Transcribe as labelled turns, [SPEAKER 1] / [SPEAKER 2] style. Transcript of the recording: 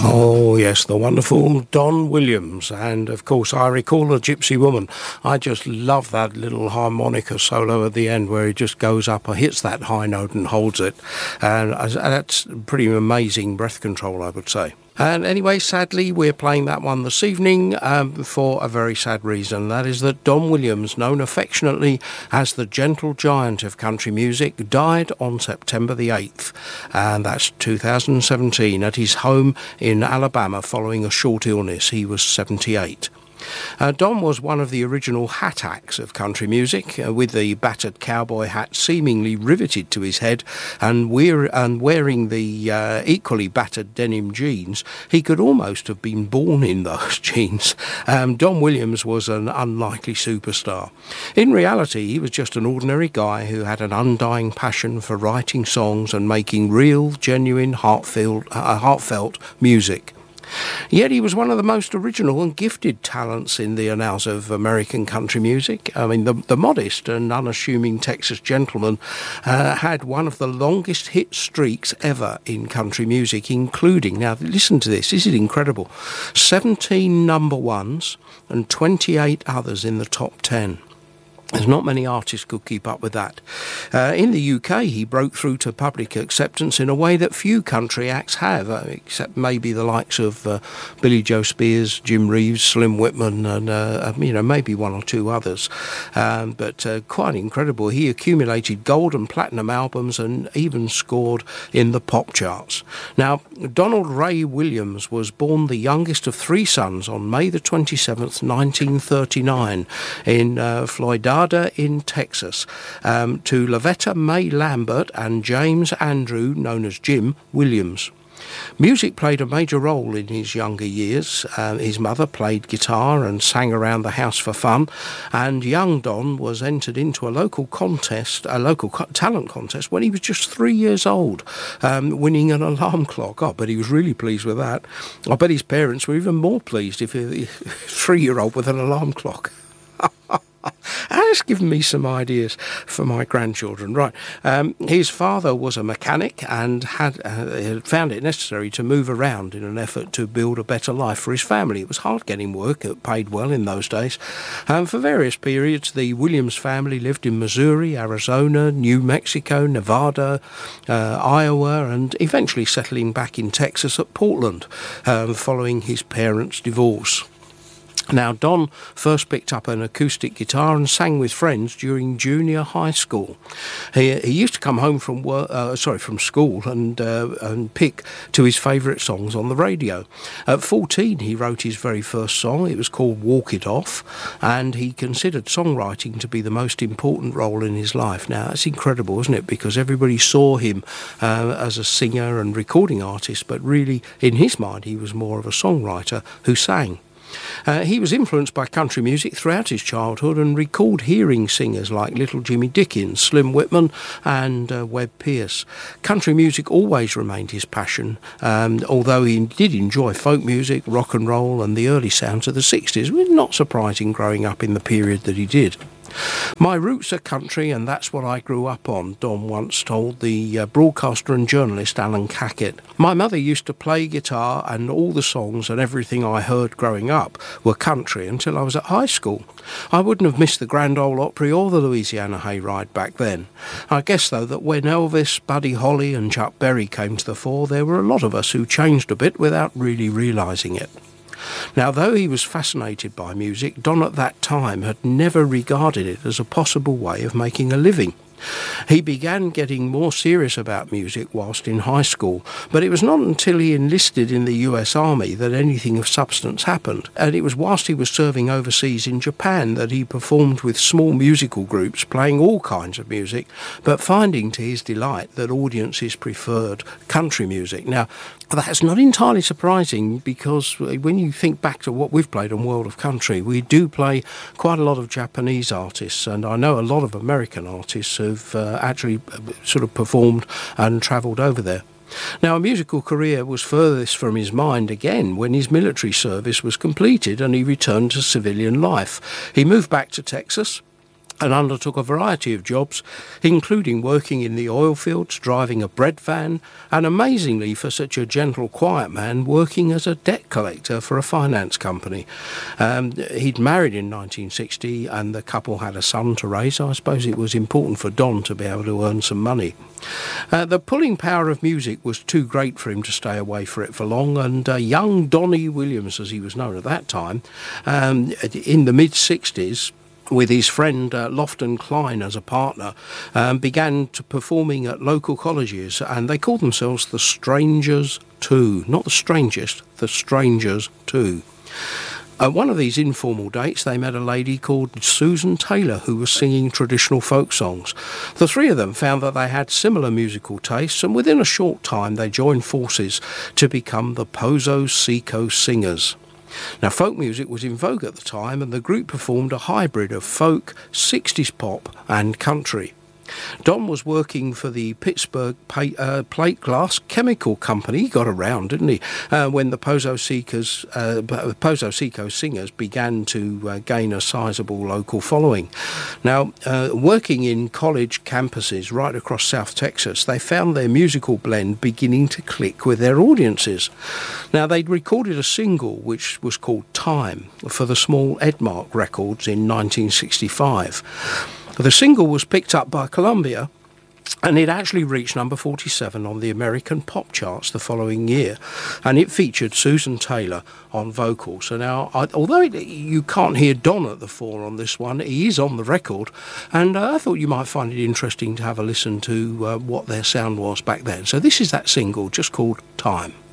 [SPEAKER 1] Oh, yes, the wonderful Don Williams. And, of course, I recall A Gypsy Woman. I just love that little harmonica solo at the end where he just goes up or hits that high note and holds it. And that's pretty amazing breath control, I would say. And anyway, sadly, we're playing that one this evening for a very sad reason. That is that Don Williams, known affectionately as the gentle giant of country music, died on September the 8th. And that's 2017 at his home in Alabama following a short illness. He was 78. Don was one of the original hat acts of country music, with the battered cowboy hat seemingly riveted to his head and wearing the equally battered denim jeans. He could almost have been born in those jeans. Don Williams was an unlikely superstar. In reality, he was just an ordinary guy who had an undying passion for writing songs and making real, genuine, heartfelt music. Yet he was one of the most original and gifted talents in the annals of American country music. I mean, the modest and unassuming Texas gentleman had one of the longest hit streaks ever in country music, including, now listen to this is incredible, 17 number ones and 28 others in the top 10. There's not many artists could keep up with that. In the UK, he broke through to public acceptance in a way that few country acts have, except maybe the likes of Billy Joe Spears, Jim Reeves, Slim Whitman, and maybe one or two others. But quite incredible. He accumulated gold and platinum albums and even scored in the pop charts. Now, Donald Ray Williams was born the youngest of three sons on May the 27th, 1939, in Floydada in Texas, to Lavetta May Lambert and James Andrew, known as Jim, Williams. Music played a major role in his younger years. His mother played guitar and sang around the house for fun, and young Don was entered into a local talent contest when he was just 3 years old, winning an alarm clock. Oh, but he was really pleased with that. I bet his parents were even more pleased if a 3-year-old with an alarm clock. That's given me some ideas for my grandchildren. Right. His father was a mechanic and had found it necessary to move around in an effort to build a better life for his family. It was hard getting work. It paid well in those days. For various periods, the Williams family lived in Missouri, Arizona, New Mexico, Nevada, Iowa, and eventually settling back in Texas at Portland following his parents' divorce. Now, Don first picked up an acoustic guitar and sang with friends during junior high school. He used to come home from school and pick to his favourite songs on the radio. At 14, he wrote his very first song. It was called Walk It Off, and he considered songwriting to be the most important role in his life. Now, that's incredible, isn't it? Because everybody saw him as a singer and recording artist, but really, in his mind, he was more of a songwriter who sang. He was influenced by country music throughout his childhood and recalled hearing singers like Little Jimmy Dickens, Slim Whitman and Webb Pierce. Country music always remained his passion, although he did enjoy folk music, rock and roll and the early sounds of the 60s. It was not surprising growing up in the period that he did. My roots are country and that's what I grew up on, Don once told the broadcaster and journalist Alan Cackett. My mother used to play guitar and all the songs and everything I heard growing up were country until I was at high school. I wouldn't have missed the Grand Ole Opry or the Louisiana Hayride back then. I guess, though, that when Elvis, Buddy Holly and Chuck Berry came to the fore, there were a lot of us who changed a bit without really realising it. Now, though he was fascinated by music, Don at that time had never regarded it as a possible way of making a living. He began getting more serious about music whilst in high school, but it was not until he enlisted in the US Army that anything of substance happened. And it was whilst he was serving overseas in Japan that he performed with small musical groups, playing all kinds of music, but finding to his delight that audiences preferred country music. Now, that's not entirely surprising because when you think back to what we've played on World of Country, we do play quite a lot of Japanese artists, and I know a lot of American artists who've actually sort of performed and travelled over there. Now, a musical career was furthest from his mind again when his military service was completed and he returned to civilian life. He moved back to Texas and undertook a variety of jobs, including working in the oil fields, driving a bread van, and amazingly for such a gentle, quiet man, working as a debt collector for a finance company. He'd married in 1960 and the couple had a son to raise. I suppose it was important for Don to be able to earn some money. The pulling power of music was too great for him to stay away for it for long, and young Donnie Williams, as he was known at that time, in the mid-60s, with his friend Lofton Klein as a partner, began performing at local colleges, and they called themselves the Strangers 2. Not the strangest, the Strangers 2. At one of these informal dates, they met a lady called Susan Taylor, who was singing traditional folk songs. The three of them found that they had similar musical tastes, and within a short time they joined forces to become the Pozo Seco Singers. Now, folk music was in vogue at the time, and the group performed a hybrid of folk, 60s pop and country. Don was working for the Pittsburgh Plate Glass Chemical Company. He got around, didn't he, when the Pozo Seco Singers began to gain a sizable local following. Now, working in college campuses right across South Texas, they found their musical blend beginning to click with their audiences. Now, they'd recorded a single which was called Time for the small Edmark Records in 1965. The single was picked up by Columbia, and it actually reached number 47 on the American pop charts the following year, and it featured Susan Taylor on vocals. So now, although you can't hear Don at the fore on this one, he is on the record, and I thought you might find it interesting to have a listen to what their sound was back then. So this is that single, just called Time.